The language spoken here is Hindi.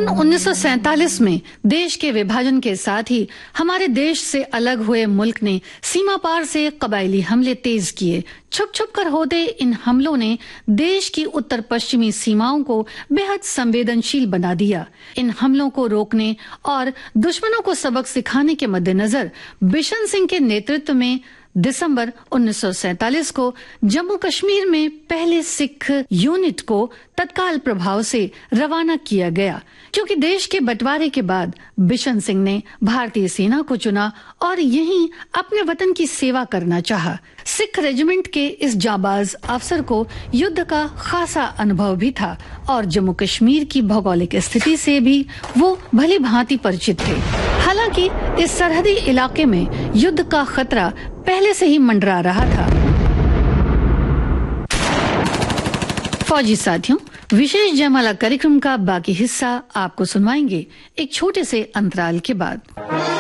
सन 1947 में देश के विभाजन के साथ ही हमारे देश से अलग हुए मुल्क ने सीमा पार से कबायली हमले तेज किए। छुप छुप कर होते इन हमलों ने देश की उत्तर पश्चिमी सीमाओं को बेहद संवेदनशील बना दिया। इन हमलों को रोकने और दुश्मनों को सबक सिखाने के मद्देनजर बिशन सिंह के नेतृत्व में दिसंबर 1947 को जम्मू कश्मीर में पहले सिख यूनिट को तत्काल प्रभाव से रवाना किया गया। क्योंकि देश के बंटवारे के बाद बिशन सिंह ने भारतीय सेना को चुना और यहीं अपने वतन की सेवा करना चाहा। सिख रेजिमेंट के इस जाबाज अफसर को युद्ध का खासा अनुभव भी था और जम्मू कश्मीर की भौगोलिक स्थिति से भी वो भली भांति परिचित थे। हालांकि इस सरहदी इलाके में युद्ध का खतरा पहले से ही मंडरा रहा था। फौजी साथियों, विशेष जयमाला कार्यक्रम का बाकी हिस्सा आपको सुनवाएंगे एक छोटे से अंतराल के बाद।